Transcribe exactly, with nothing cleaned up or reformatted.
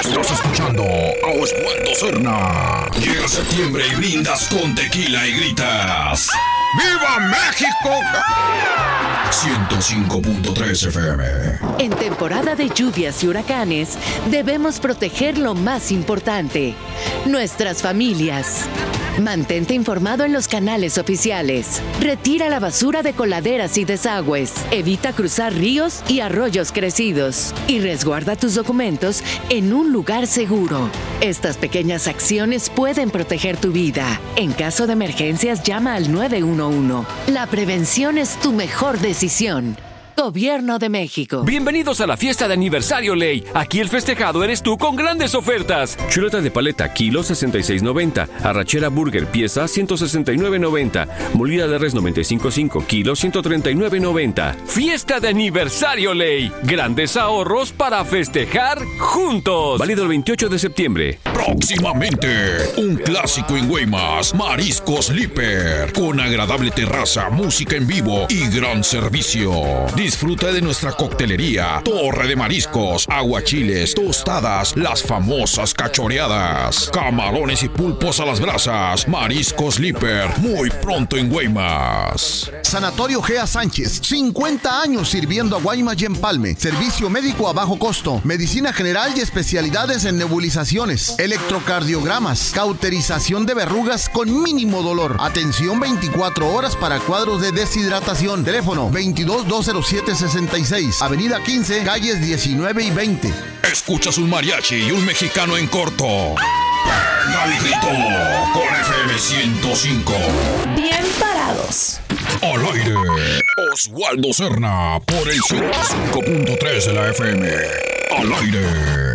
Estás escuchando a Osvaldo Serna. Llega septiembre y brindas con tequila y gritas: ¡Viva México! ciento cinco punto tres F M. En temporada de lluvias y huracanes, debemos proteger lo más importante: nuestras familias. Mantente informado en los canales oficiales. Retira la basura de coladeras y desagües. Evita cruzar ríos y arroyos crecidos. Y resguarda tus documentos en un lugar seguro. Estas pequeñas acciones pueden proteger tu vida. En caso de emergencias, llama al nueve uno uno. La prevención es tu mejor decisión. Gobierno de México. Bienvenidos a la fiesta de aniversario Ley. Aquí el festejado eres tú con grandes ofertas. Chuleta de paleta, kilo sesenta y seis noventa. Arrachera burger, pieza ciento sesenta y nueve noventa. Molida de res noventa y cinco punto cinco, kilo ciento treinta y nueve noventa. Fiesta de aniversario Ley. Grandes ahorros para festejar juntos. Válido el veintiocho de septiembre. Próximamente, un clásico en Guaymas, Mariscos Líper, con agradable terraza, música en vivo y gran servicio. Disfruta de nuestra coctelería, torre de mariscos, aguachiles, tostadas, las famosas cachoreadas, camarones y pulpos a las brasas. Mariscos Líper, muy pronto en Guaymas. Sanatorio Gea Sánchez, cincuenta años sirviendo a Guaymas y Empalme. Servicio médico a bajo costo, medicina general y especialidades en nebulizaciones, electrocardiogramas, cauterización de verrugas con mínimo dolor. Atención veinticuatro horas para cuadros de deshidratación. Teléfono veintidós dos cero siete sesenta y seis, Avenida quince, calles diecinueve y veinte. Escuchas un mariachi y un mexicano en corto. Pega el grito con F M ciento cinco. Bien parados. Al aire, Osvaldo Serna por el ciento cinco punto tres de la F M. Al aire.